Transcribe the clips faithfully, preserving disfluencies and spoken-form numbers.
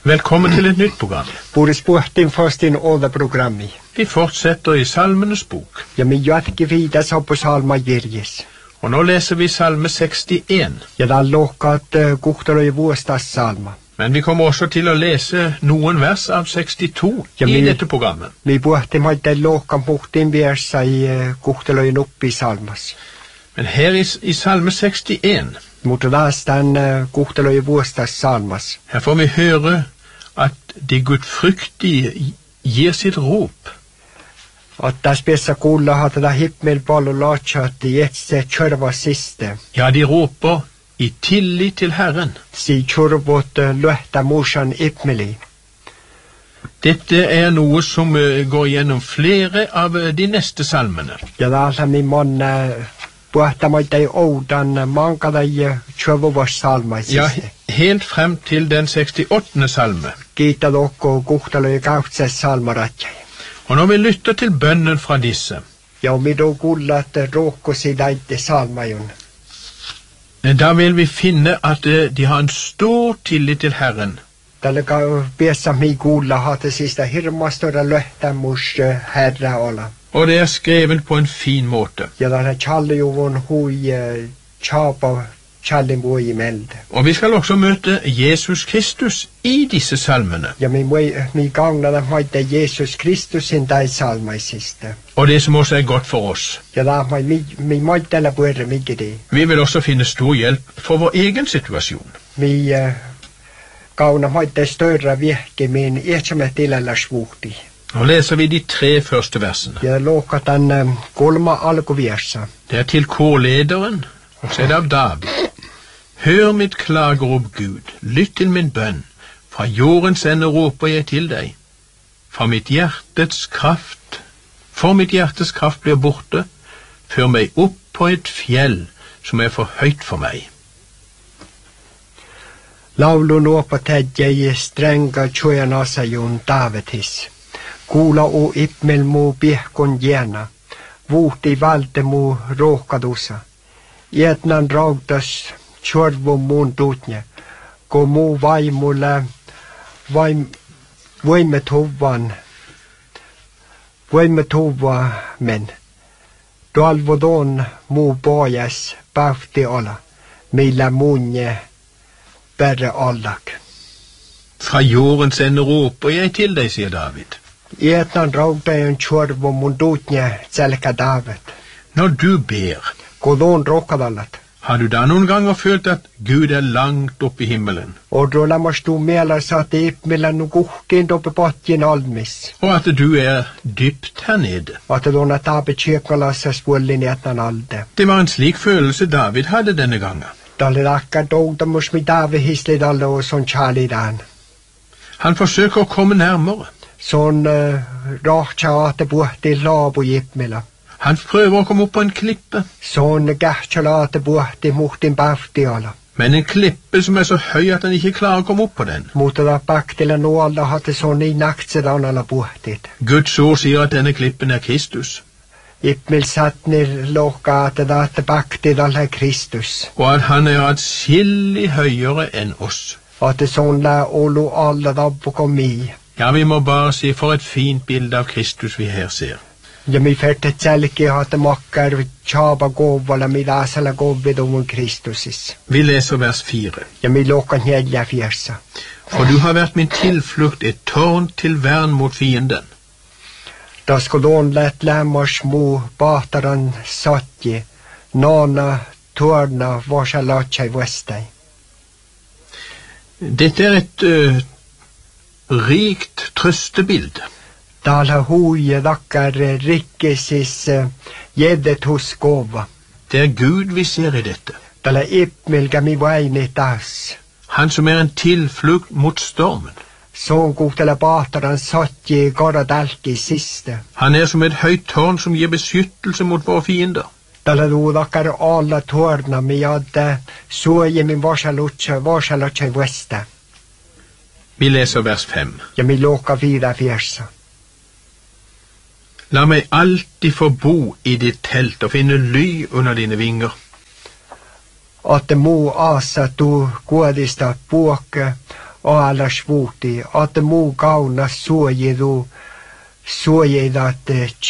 Velkommen til et nytt program. Boris Puhtin Fastin Oda programmi. Vi fortsetter i Salmenes bok. Ja me jatki viidas på salma kirjes. Og nå leser vi salme sekstien. Ja da lokat uh, kuhteloi vuostas salma. Men vi kommer også til å lese noen vers av sekstito ja, i mi, dette programmet. Vi puhti maite lokan puhtin versa i uh, kuhteloi nuppi salmas. Men her i, i salme sekstien, mutta taas tämän uh, kuhteloi vuostas salmas. Her får vi høre at de gudfryktige gir sitt rop. At tässä piessä kuulla ha tätä himmelpallo laatsaat etse tjörva siste. Ja, de roper i tillit til Herren. Si tjörvot uh, løhtä morsan himmeli. Dette er noe som uh, går gjennom flere av uh, de neste salmene. Ja täällä min man uh, puhtamaita ei oudan mankada ja tjövovas salmaisiste. Ja, helt frem til den sekstiåttende salme. Kiita lokko kuhteloi kautses salmaratjai. Og når vi lytter til bønnen fra disse, ja, vi da kuulla, at rohkosi daitte salmajun. Da vil vi finne at de har en stor tillit til Herren. Tällä piessä mi kuulla, ha det sista hirmastora löhtämus herra olla. Og det er skrevet på en fin måte. Ja, tällä tjallejuvun hui tjapa tjallin voi melde. Og vi skal også møte Jesus Kristus i disse salmene. Ja, mi, mi gagnade maite Jesus Kristusin tai salmaisiste. Og det som også er godt for oss. Ja, da mi, mi maitella puerre migge det. Vi vil også finne stor hjelp for vår egen situasjon. Mi uh, gauna maite større virke min etsamme tilalla svuhti. Nå leser vi de tre første versene. Ja, låka den uh, kolma alkuversa. Det er til kårlederen, og så er det av David. Hør mitt klagerop, Gud, lytt til min bønn. Fra jordens ende roper jeg til deg. For mitt hjertets kraft, for mitt hjertets kraft blir borte. Før meg opp på et fjell som er for høyt for meg. Laulu nuopa tädjäi stränga tjojanasajun Davidis. Kuula u ippmel mu pihkon jäna. Vuhti valte mu rohkadusa. Ietnan raugtas tjorvu muun tutnja. Ko mu vaimulle vaim, voimet huvan. Voimet huva men. Tualvodon mu pojas pähti olla. Millä munje berre allak. Fra jordens ende roper jeg til deg, sier David. Ietnan raugtajan tjorvu mun tutnja selkä David. Når du ber, Kodon rohkadallat. har du da noen ganger følt at Gud er langt oppe i himmelen? Og då lämmastu mielessä att ippmillä nu kuhkin toppe patjin almis. Og at du er dypt her nede? Att tuonna taape tjekalassas puolin jätnan alde. Det var en slik følelse David hadde denne gangen. Dalle lakka doutamus mi David hisli dalle og son chalidan. Han forsøker å komme nærmere. Son uh, rahtsa ate puhti laabu ippmillä. Han prøver å komme opp på en klippe. Son kähtsala ate puhti muhtin pähtiala. Men en klippe som er så høy at han ikke klarer å komme opp på den. Mutta da paktilla nuolda hatte son niin naktsedanalla puhtit. Guds ord sier at denne klippen er Kristus. Ippmil satnir lohka ate da ate paktidalla Kristus. Og at han er atskillig høyere enn oss. Ate son la olu alla dabbo komi. Ja, vi må bare se for et fint bilde av Kristus vi her ser. Ja mi färtet sälki hate makkar tjaba govvala mi lasala govidomun Kristusis. Vi leser vers fire. Ja mi lokan hedja fjersa. For du har vært min tilflukt, et tårn til vern mot fienden. Da skodon lätt lämmars mu bataran satji, nana tårna varsa latja i vestai. Dette er et uh, rikt trøstebild. Täällä huije dakkar rikkesis jedet hos kova. Det er Gud vi ser i dette. Täällä ippmilkä mi vaini taas. Han som er en tilflukt mot stormen. Sån kuhtele paataran satji kara tälki siste. Han er som et høyt tårn som gir beskyttelse mot våre fiender. Täällä tuu dakkar alla tårna mi jadde suoje min varsalutsa varsalutsa i vesta. Vi leser vers fem. Ja mi loka vida fjersa. La meg alltid få bo i ditt telt og finne ly under dine vinger. At muu aassa tuu kuodista puokke alla svuti, att må gauna suojedu, suojedat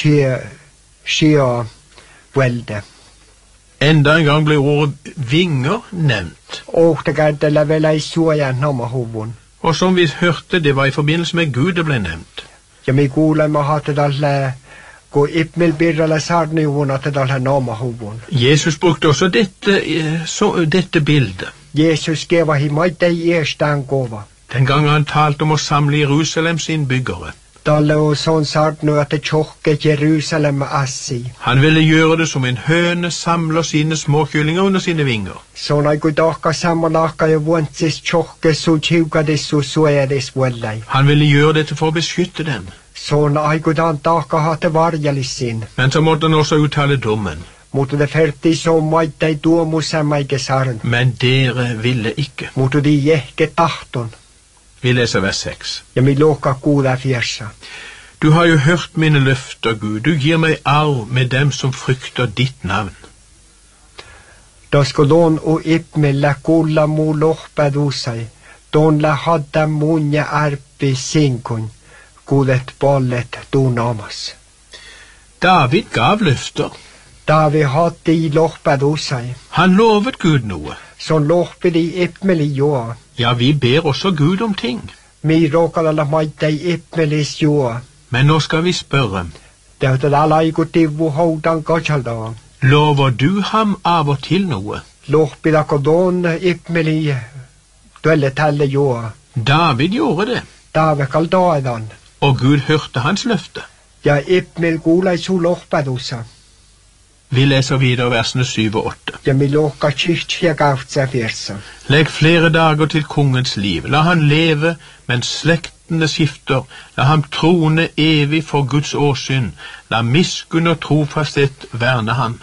skia velde. Enda en gang ble ordet vinger nevnt. Og det gærde la vel ei suoja namma hovun. Og som vi hørte, det var i forbindelse med Gud det ble nevnt. Ja mi kuule ma hatte dalle gå ipmel birrala sarni hon att dalle namma hovun. Jesus brukte også dette, så, dette bildet. Jesus geva hi maite erstan gova. Den gang han talte om å samle Jerusalems innbyggere. Dalle og sånn sart nu at det tjokke Jerusalem assi. Han ville gjøre det som en høne samler sine småkyllinger under sine vinger. Sånn ai gudaka samanaka jo vantsis tjokke så tjugades og suedes vellei. Han ville gjøre dette for å beskytte dem. Sånn ai gudan daka hatte varjalissin. Men så måtte han også uttale dommen. Måtte det ferdig så maite domo samaike saren. Men dere ville ikke. Måtte de jekke tahton. Vi leser vers seks. Ja mi loka goda fjersa. Du har jo hørt mine løfter, Gud. Du gir meg arv med dem som frykter ditt navn. Da skal don og ipmella kulla mu lohpadusai. Don la hadda munja arpi sinkun. Godet ballet do namas. David gav løfter. Da vi hadde i lohpadusai. Han lovet Gud noe. Sånn lohped i ipmeli joa. Ja, vi ber også Gud om ting. Mi råkala la maite i ipmelis joa. Men nå skal vi spørre. Det er det alla i god divu hodan gachalda. Lover du ham av og til noe? Lohpida kodon ipmeli duelle talle joa. David gjorde det. Da vi kal daidan. Og Gud hørte hans løfte. Ja ipmel gula i so lohpadusa. Vi leser videre versene syv og åtte. Ja mi loka kyrkja gautsa fjersa. Legg flere dager til kongens liv. La han leve mens slektene skifter. La ham trone evig for Guds åsyn. La miskunn og trofasthet verne ham.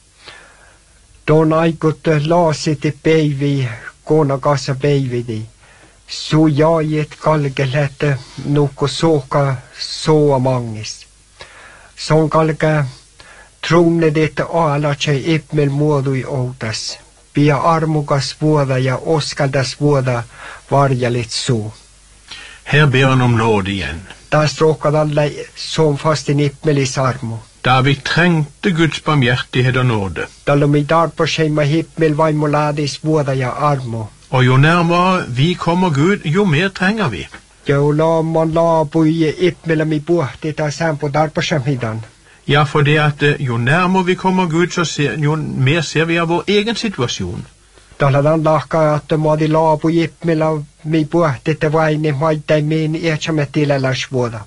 Don aikut lasit i beivi, kona gasa beivi di. Så jag et kalgelette noko soka soa mangis. Sån kalge trone dette ala tjei ipmel muodu i outas. Pia armukas vuoda ja oskaldas vuoda varjalit so. Her ber han om nåde igjen. Da stråkad alle som fast i ipmelis armu. David trengte Guds barmhjertighet og nåde. Da lom i dar på skjema ipmel vaimuladis vuoda ja armu. Og jo nærmere vi kommer Gud, jo mer trenger vi. Jo la man la bui ipmel mi buhti ta sam på dar på skjemidan. Ja, for det at jo nærmere vi kommer Gud, så ser, jo mer ser vi av vår egen situasjon. Da la dan laka at må de la bui ipmel av mi buhti te vaini maite min echametil eller svoda.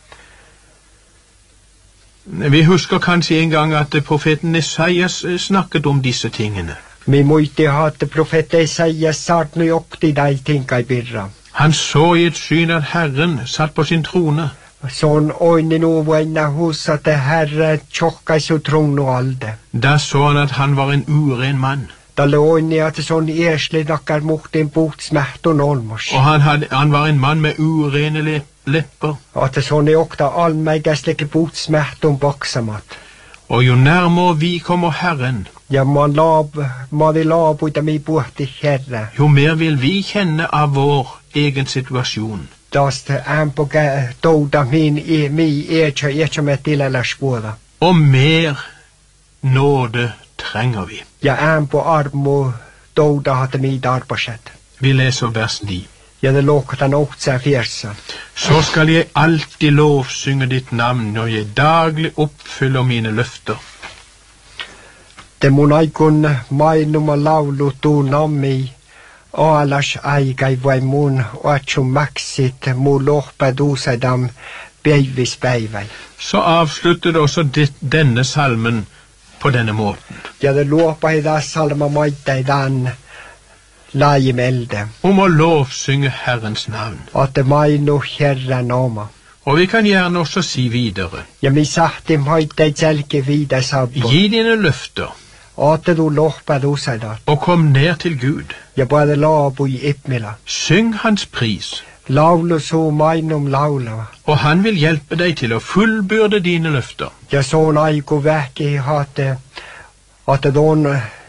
Vi husker kanskje en gang at profeten Esaias snakket om disse tingene. Mi muisti hatt profet Esaias sart nu jokti dei tinka i birra. Han så i et syn at Herren satt på sin trone. Sånn oini nu vaina hos at det herre tjokka så trono alde. Da så han at han var en uren mann. Da oini at sånn ersli nakkar mot en botsmert og nolmors. Og han, had, han var en mann med urene le, lepper. At sånn i okta allmeigaslike botsmert og baksamat. Og jo nærmere vi kommer Herren, ja, man lab, man de lab ut av mi borti herre. Jo mer vil vi kjenne av vår egen situasjon. Das te en på doda min i mi erkja erkja med til eller spåda. Og mer nåde trenger vi. Ja, en på armo doda hadde mi darbasett. Vi leser vers ni. Ja, det låket han åkta fjersa. Så skal jeg alltid lovsynge ditt navn når jeg daglig oppfyller mine løfter. Det mun aikun mainuma laulu tuu nammi, alas aikai vai mun oatsu maksit mu lohpadusadam päivispäivai. Så avsluttet også dit, denne salmen på denne måten. Ja, det luopa i da salma maita i dan lajimelde. Om å lovsynge Herrens navn. At det mainu herra nama. Og vi kan gjerne også si videre. Ja, mi sahti maita i tjelke vida sabbo. Gi dine løfter. At du lohpadusadat. Og kom ned til Gud. Ja, både labu i ipmila. Syng hans pris. Laulu så mainum laula. Og han vil hjelpe deg til å fullbyrde dine løfter. Ja, sånn aiku väki hate, at don